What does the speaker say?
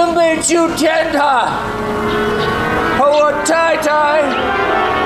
准备去天堂和我太太